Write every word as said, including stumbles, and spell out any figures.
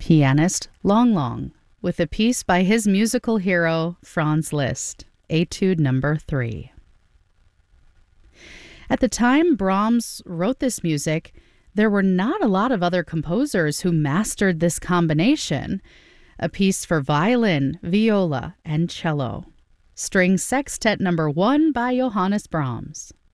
pianist Long Long, with a piece by his musical hero Franz Liszt, Etude number three. At the time Brahms wrote this music, there were not a lot of other composers who mastered this combination, a piece for violin, viola, and cello. String Sextet number one by Johannes Brahms.